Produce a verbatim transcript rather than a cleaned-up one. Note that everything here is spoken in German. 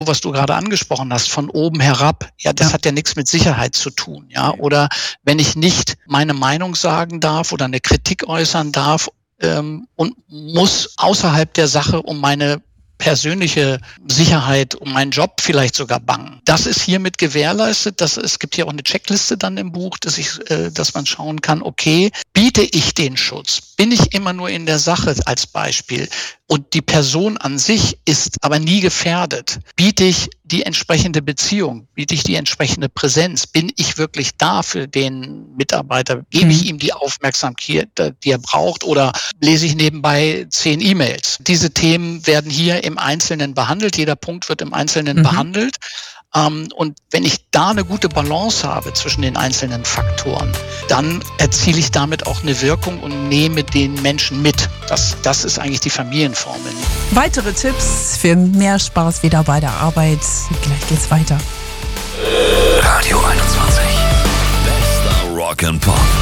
was du gerade angesprochen hast, von oben herab, ja, das Ja. hat ja nichts mit Sicherheit zu tun, ja. Oder wenn ich nicht meine Meinung sagen darf oder eine Kritik äußern darf ähm, und muss außerhalb der Sache um meine persönliche Sicherheit, um meinen Job vielleicht sogar bangen. Das ist hiermit gewährleistet. Das, es gibt hier auch eine Checkliste dann im Buch, dass ich, äh, dass man schauen kann, okay, biete ich den Schutz? Bin ich immer nur in der Sache als Beispiel? Und die Person an sich ist aber nie gefährdet. Biete ich die entsprechende Beziehung? Biete ich die entsprechende Präsenz? Bin ich wirklich da für den Mitarbeiter? Gebe ich ihm die Aufmerksamkeit, die er braucht? Oder lese ich nebenbei zehn E-Mails? Diese Themen werden hier im Einzelnen behandelt. Jeder Punkt wird im Einzelnen mhm. behandelt. Ähm, und wenn ich da eine gute Balance habe zwischen den einzelnen Faktoren, dann erziele ich damit auch eine Wirkung und nehme den Menschen mit. Das, das ist eigentlich die Familienformel. Weitere Tipps für mehr Spaß wieder bei der Arbeit. Gleich geht's weiter. Radio einundzwanzig. Bester Rock and Pop.